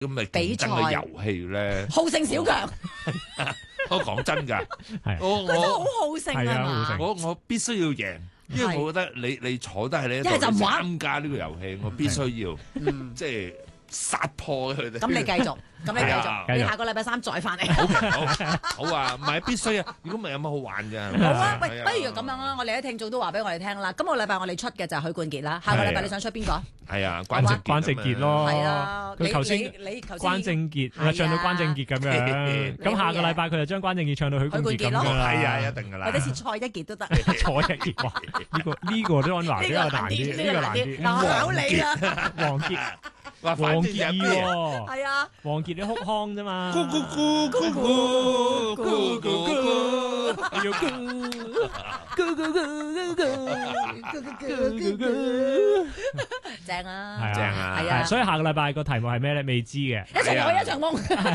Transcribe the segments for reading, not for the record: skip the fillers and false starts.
咁咪競爭嘅遊戲咧， 好勝小強， 我講真㗎， 佢真係好好勝啊嘛！ 我必須要贏，因為我覺得你坐低喺呢度參加呢個遊戲，我必須要即係殺破佢哋。 咁你繼續，你下個禮拜三再翻嚟。 好啊，唔係必須啊！如果唔係有乜好玩啫？ 好啊，喂，不如咁樣啦，我哋啲聽眾都話俾我哋聽啦。今個禮拜我哋出嘅就係許冠傑啦，下個禮拜你想出邊個？ 係啊，關正傑咯。 係啊， 佢頭先關正傑唱到關正傑咁樣，咁下個禮拜佢就將關正傑唱到許冠傑咁樣啦。 係啊，一定㗎啦。 或者是蔡一傑都得。 蔡一傑哇，呢個都難啲，呢個難啲。 考你啦， 王傑。 王傑喎， 係啊， 王傑你哭腔啫嘛， 咕咕咕咕咕咕咕咕， 要咕咕咕咕咕咕， 正啊， 正啊， 係啊， 所以下個禮拜個題目係咩咧？未知嘅， 一場夢一場夢，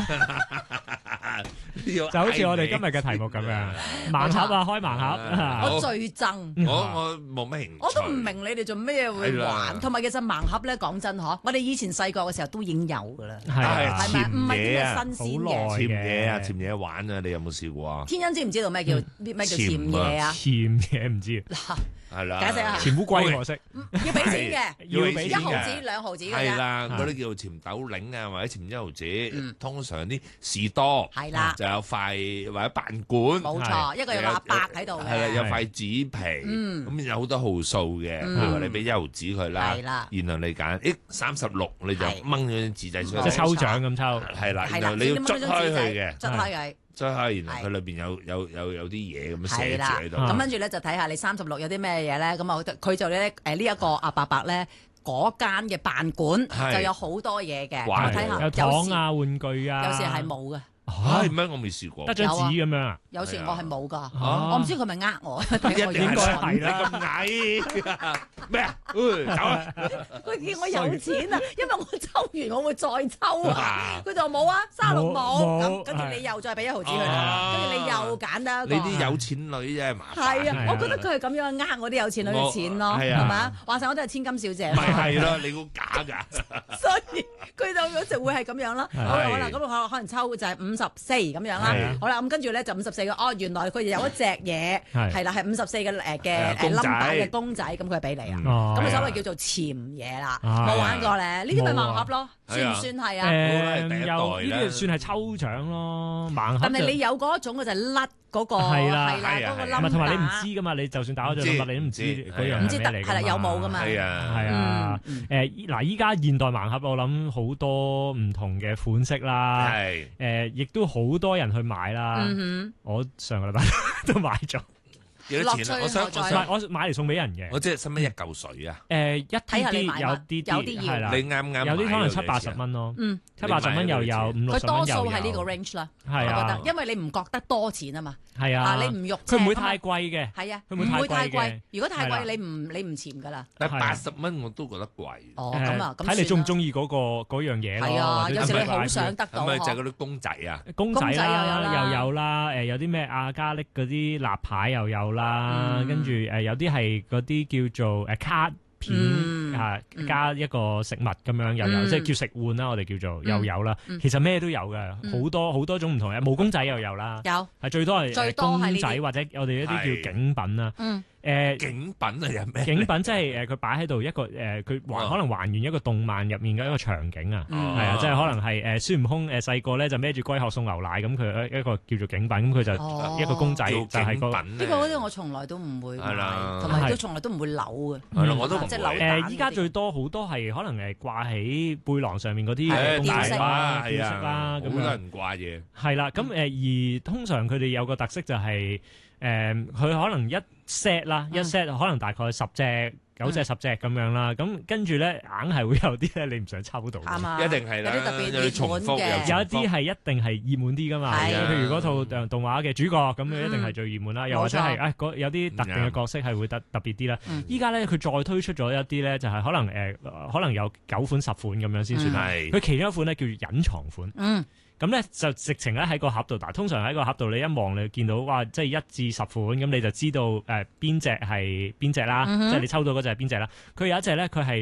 就好似我哋今日嘅題目咁樣，盲盒啊，開盲盒， 我最憎， 我冇乜興趣， 我都唔明你哋做咩會玩，同埋其實盲盒咧，講真嗬，我哋以前細個嘅時候都已經有噶啦，係咪？唔係啲新鮮嘅潛嘢玩啊！你有冇試過啊？ 天恩知唔知道咩叫潛嘢啊？ 潛嘢唔知。 係啦， 解釋下。 潛烏龜可惜， 要俾錢嘅， 要俾錢 1毫紙2毫紙嘅係啦，嗰啲叫做潛斗領啊，或者潛1毫紙。通常啲士多係啦， 就有塊或者辦館， 冇錯，一個有個阿伯喺度嘅， 係啦，有塊紙皮，咁有好多號數嘅，譬如話你俾1毫紙佢啦，然後你揀36，你就掹咗啲紙仔出嚟， 即係抽獎咁抽， 係啦，然後你要捽開佢嘅， 捽開佢。 然後佢裏邊有啲嘢咁寫住喺度。 咁跟住咧就睇下你36有啲咩嘢咧，咁啊佢就咧呢一個阿伯伯咧嗰間嘅辦館就有好多嘢嘅，我睇下有糖啊玩具啊， 有時係冇嘅。 係咩？我未試過。 得張紙咁樣啊？ 有時我係冇㗎，我唔知佢咪呃我， 一定係啦。 你咁矮咩啊？走啊！ 佢見我有錢啊，因為我抽完我會再抽啊。佢就冇啊，36冇。咁跟住你又再俾1毫紙佢啦，跟住你又揀得一個。 你啲有錢女真係麻煩。 係啊，我覺得佢係咁樣呃我啲有錢女嘅錢咯，係咪？話晒我都係千金小姐。 咪係咯，你估假㗎？ 所以佢就嗰時會係咁樣啦。好啦，咁可能抽就係54咁樣啦。好啦，咁跟住咧就54個。哦，原來佢有一隻嘢係啦，係54嘅嘅number嘅公仔，咁佢俾你啊。咁啊，所謂叫做潛嘢啦，冇玩過咧。呢啲咪盲盒咯，算唔算係啊？ 有呢啲算係抽獎咯，盲盒。 但係你有嗰種嘅就係甩嗰個係啦， 嗰個 number。 同埋你唔知噶嘛，你就算打開咗 number，你都唔知嗰樣係咩嚟㗎嘛。 係啦，有冇噶嘛？ 係啊， 係啊。嗱，依家現代盲盒我諗好多唔同嘅款式啦，亦都好多人去買啦。我上個禮拜都買咗。 幾多錢啊？ 我買嚟送俾人嘅。 我即係使乜1嚿水啊？ 一啲有啲係啦， 你啱啱有啲可能70-80蚊咯，70-80蚊又有50-60蚊又有。 佢多數係呢個 range 啦，我覺得，因為你唔覺得多錢啊嘛。 係啊， 你唔肉佢唔會太貴嘅。 係啊， 佢唔會太貴。 如果太貴，你唔潛噶啦。 但係80蚊我都覺得貴。 哦，咁啊， 睇你中唔中意嗰樣嘢咯。 係啊，有時你好想得到。 係咪就係嗰啲公仔啊？ 公仔又有啦，有啲咩阿加力嗰啲立牌又有啦，跟住有啲係嗰啲叫做卡片加一個食物咁樣又有，即係叫食玩啦，我哋叫做又有啦。其實咩都有嘅，好多種唔同嘅，毛公仔又有啦，係最多係公仔或者我哋一啲叫景品啦。 景品係有咩？ 景品即係佢擺喺度一個佢可能還原一個動漫入面嘅一個場景啊，係啊，即係可能係孫悟空細個咧就孭住龜殼送牛奶咁，佢一個叫做景品，咁佢就一個公仔就係個呢個嗰啲我從來都唔會買，同埋都從來都唔會扭嘅。 係咯，我都即係扭。 依家最多好多係可能掛喺背囊上面嗰啲公仔啦、吊飾啦，咁好多人掛嘢。 係啦，咁而通常佢哋有個特色就係佢可能一 set 啦，一 set 可能大概10隻、9隻、10隻咁樣啦，咁跟住咧硬係會有啲咧你唔想抽到， 一定係啦， 有啲特別熱門嘅， 有一啲係一定係熱門啲噶嘛，譬如嗰套動畫嘅主角咁，一定係最熱門啦，又或者係有啲特定嘅角色係會特別啲啦。依家咧佢再推出咗一啲咧，就係可能有9款10款咁樣先算啦。佢其中一款咧叫隱藏款。咁咧就直情咧喺個盒度，但通常喺個盒度你一望你見到哇，即係1至10款，咁你就知道邊隻係邊隻啦，即係你抽到嗰隻係邊隻啦。佢有一隻咧，佢係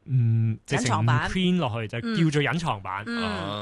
直情 print 落去就叫做隱藏版。